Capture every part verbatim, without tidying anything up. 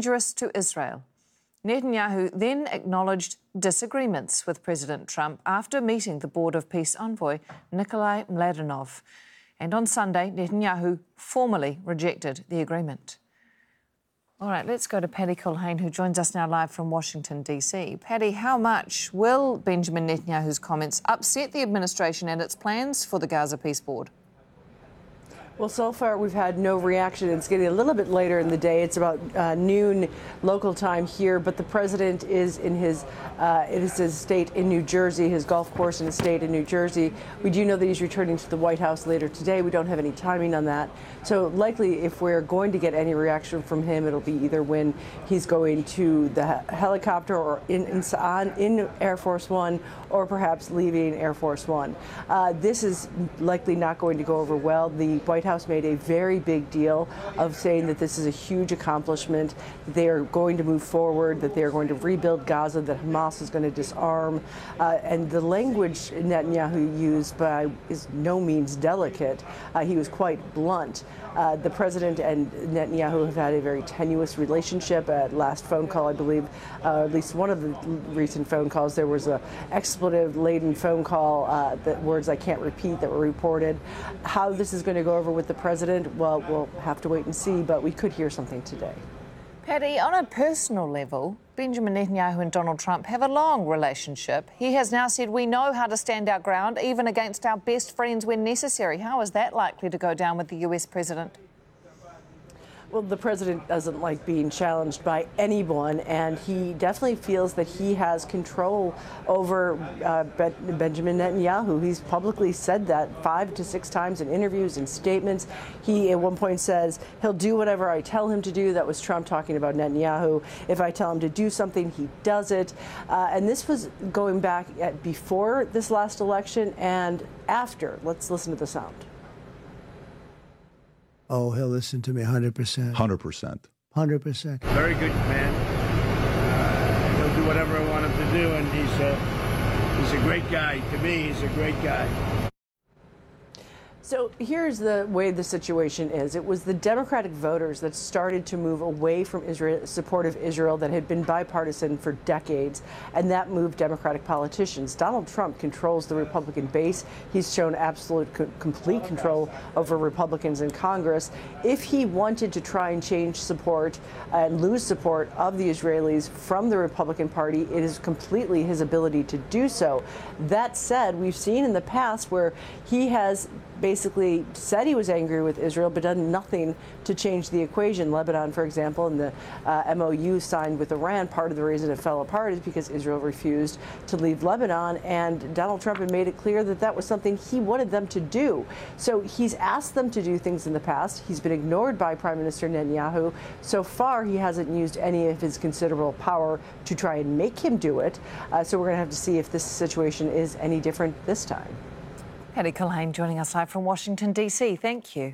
dangerous to Israel. Netanyahu then acknowledged disagreements with President Trump after meeting the Board of Peace envoy Nikolai Mladenov. And on Sunday, Netanyahu formally rejected the agreement. All right, let's go to Paddy Culhane, who joins us now live from Washington, D C. Paddy, how much will Benjamin Netanyahu's comments upset the administration and its plans for the Gaza Peace Board? Well, so far we've had no reaction. It's getting a little bit later in the day. It's about uh, noon local time here, but the president is in his uh, it is his estate in New Jersey, his golf course in his estate in New Jersey. We do know that he's returning to the White House later today. We don't have any timing on that. So likely, if we're going to get any reaction from him, it'll be either when he's going to the helicopter or in in, on, in Air Force One, or perhaps leaving Air Force One. Uh, this is likely not going to go over well. The White House made a very big deal of saying that this is a huge accomplishment, that they are going to move forward, that they are going to rebuild Gaza, that Hamas is going to disarm. Uh, and the language Netanyahu used by is no means delicate. Uh, he was quite blunt. Uh, the president and Netanyahu have had a very tenuous relationship. At last phone call, I believe, uh, at least one of the recent phone calls, there was a expletive-laden phone call, uh, that words I can't repeat, that were reported. How this is going to go over with the president, well, we'll have to wait and see, but we could hear something today. Paddy, on a personal level, Benjamin Netanyahu and Donald Trump have a long relationship. He has now said we know how to stand our ground, even against our best friends when necessary. How is that likely to go down with the U S president? Well, the president doesn't like being challenged by anyone, and he definitely feels that he has control over uh, Benjamin Netanyahu. He's publicly said that five to six times in interviews and statements. He at one point says he'll do whatever I tell him to do. That was Trump talking about Netanyahu. If I tell him to do something, he does it. Uh, and this was going back at before this last election and after. Let's listen to the sound. Oh, he'll listen to me one hundred percent. one hundred percent. one hundred percent. Very good man. Uh, he'll do whatever I want him to do, and he's a, he's a great guy. To me, he's a great guy. So here's the way the situation is. It was the Democratic voters that started to move away from Israel, support of Israel that had been bipartisan for decades, and that moved Democratic politicians. Donald Trump controls the Republican base. He's shown absolute co- complete control over Republicans in Congress. If he wanted to try and change support and lose support of the Israelis from the Republican Party, it is completely his ability to do so. That said, we've seen in the past where he has basically said he was angry with Israel, but done nothing to change the equation. Lebanon, for example, and the uh, M O U signed with Iran, part of the reason it fell apart is because Israel refused to leave Lebanon, and Donald Trump had made it clear that that was something he wanted them to do. So he's asked them to do things in the past. He's been ignored by Prime Minister Netanyahu. So far, he hasn't used any of his considerable power to try and make him do it. Uh, so we're going to have to see if this situation is any different this time. Paddy Culhane joining us live from Washington, D C. Thank you.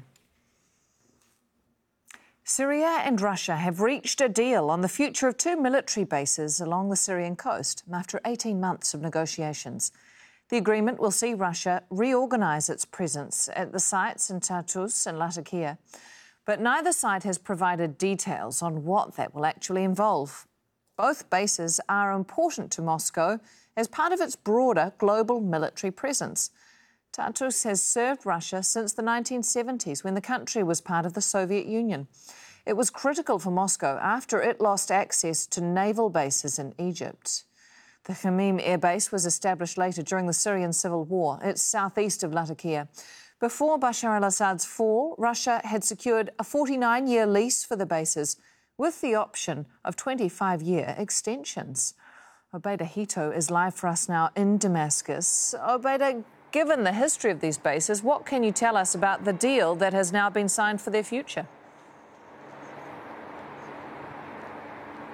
Syria and Russia have reached a deal on the future of two military bases along the Syrian coast after eighteen months of negotiations. The agreement will see Russia reorganise its presence at the sites in Tartus and Latakia, but neither side has provided details on what that will actually involve. Both bases are important to Moscow as part of its broader global military presence. Tartus has served Russia since the nineteen seventies, when the country was part of the Soviet Union. It was critical for Moscow after it lost access to naval bases in Egypt. The Khamim Air Base was established later during the Syrian civil war. It's southeast of Latakia. Before Bashar al-Assad's fall, Russia had secured a forty-nine-year lease for the bases, with the option of twenty-five-year extensions. Obeida Hito is live for us now in Damascus. Obeida, given the history of these bases, what can you tell us about the deal that has now been signed for their future?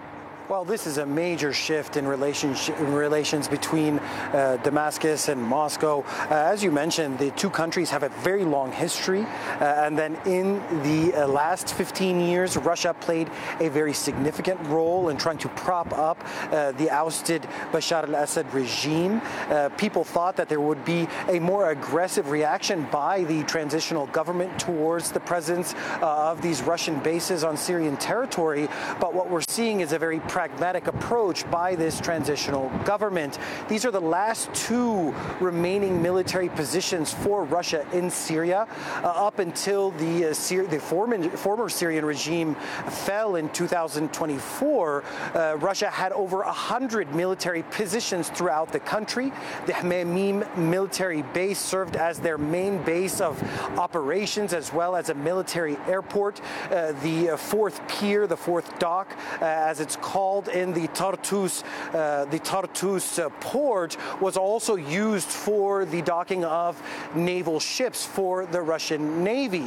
Well, this is a major shift in, relationship, in relations between uh, Damascus and Moscow. Uh, as you mentioned, the two countries have a very long history. Uh, and then in the uh, last fifteen years, Russia played a very significant role in trying to prop up uh, the ousted Bashar al-Assad regime. Uh, people thought that there would be a more aggressive reaction by the transitional government towards the presence uh, of these Russian bases on Syrian territory. But what we're seeing is a very pragmatic approach by this transitional government. These are the last two remaining military positions for Russia in Syria. Uh, up until the, uh, Syri the former, former Syrian regime fell in two thousand twenty-four, uh, Russia had over one hundred military positions throughout the country. The Hmeimim military base served as their main base of operations as well as a military airport. Uh, the uh, fourth pier, the fourth dock, uh, as it's called, in the Tartus, uh, the Tartus uh, port, was also used for the docking of naval ships for the Russian Navy.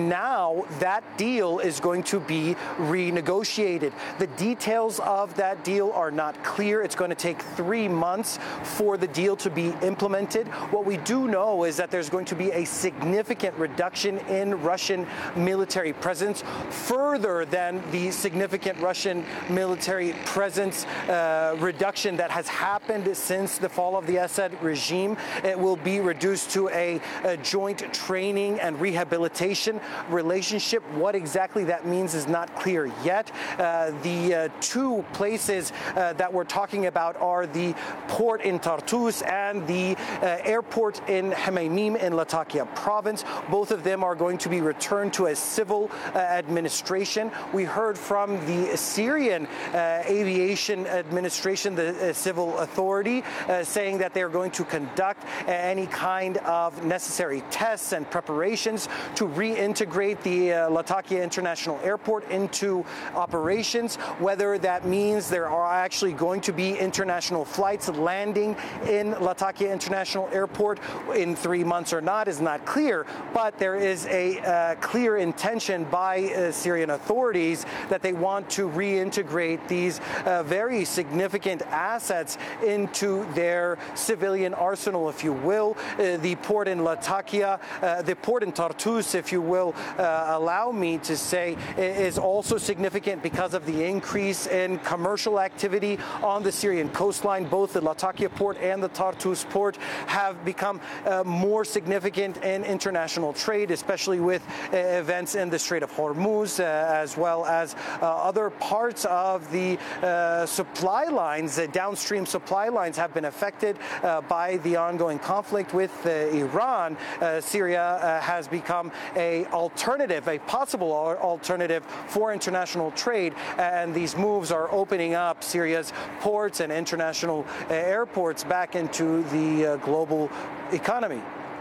Now that deal is going to be renegotiated. The details of that deal are not clear. It's going to take three months for the deal to be implemented. What we do know is that there's going to be a significant reduction in Russian military presence, further than the significant Russian military presence uh, reduction that has happened since the fall of the Assad regime. It will be reduced to a, a joint training and rehabilitation relationship. What exactly that means is not clear yet. Uh, the uh, two places uh, that we're talking about are the port in Tartus and the uh, airport in Hmeimim in Latakia province. Both of them are going to be returned to a civil uh, administration. We heard from the Syrian uh, Aviation Administration, the uh, civil authority, uh, saying that they're going to conduct uh, any kind of necessary tests and preparations to reintegrate the uh, Latakia International Airport into operations. Whether that means there are actually going to be international flights landing in Latakia International Airport in three months or not is not clear, but there is a uh, clear intention by uh, Syrian authorities that they want to reintegrate these uh, very significant assets into their civilian arsenal, if you will. Uh, the port in Latakia, uh, the port in Tartus, if you will, uh, allow me to say, is also significant because of the increase in commercial activity on the Syrian coastline. Both the Latakia port and the Tartus port have become uh, more significant in international trade, especially with uh, events in the Strait of Hormuz, uh, as well as uh, other parts of the uh, supply lines. Uh, downstream supply lines have been affected uh, by the ongoing conflict with uh, Iran. Uh, Syria uh, has become a alternative, a possible alternative for international trade, and these moves are opening up Syria's ports and international uh, airports back into the uh, global economy.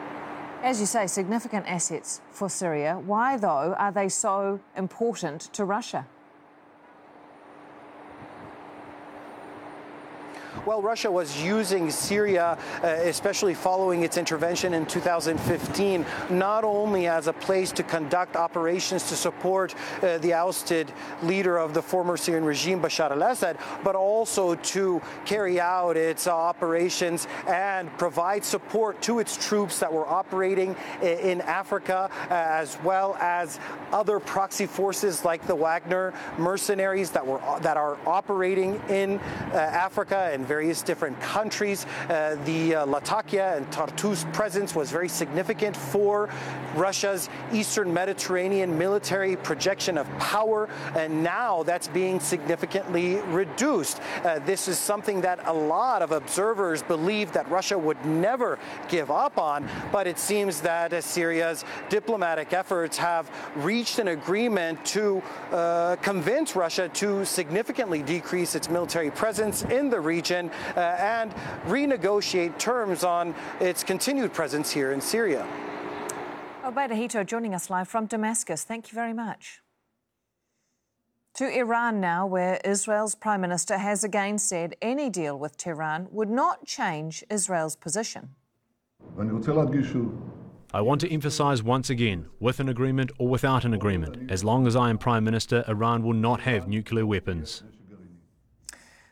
As you say, significant assets for Syria. Why, though, are they so important to Russia? Well, Russia was using Syria, uh, especially following its intervention in two thousand fifteen, not only as a place to conduct operations to support uh, the ousted leader of the former Syrian regime, Bashar al-Assad, but also to carry out its uh, operations and provide support to its troops that were operating in Africa, uh, as well as other proxy forces like the Wagner mercenaries that were that are operating in uh, Africa and various different countries. Uh, the uh, Latakia and Tartus presence was very significant for Russia's Eastern Mediterranean military projection of power, and now that's being significantly reduced. Uh, this is something that a lot of observers believe that Russia would never give up on, but it seems that uh, Syria's diplomatic efforts have reached an agreement to uh, convince Russia to significantly decrease its military presence in the region uh, and renegotiate terms on its continued presence here in Syria. Obaida Hito joining us live from Damascus. Thank you very much. To Iran now, where Israel's Prime Minister has again said any deal with Tehran would not change Israel's position. I want to emphasise once again, with an agreement or without an agreement, as long as I am Prime Minister, Iran will not have nuclear weapons.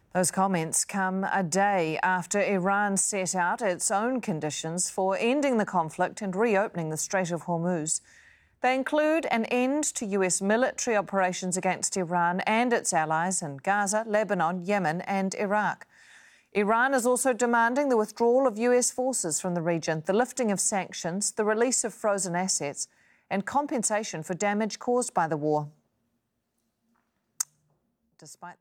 Those comments come a day after Iran set out its own conditions for ending the conflict and reopening the Strait of Hormuz. They include an end to U S military operations against Iran and its allies in Gaza, Lebanon, Yemen and Iraq. Iran is also demanding the withdrawal of U S forces from the region, the lifting of sanctions, the release of frozen assets and compensation for damage caused by the war. Despite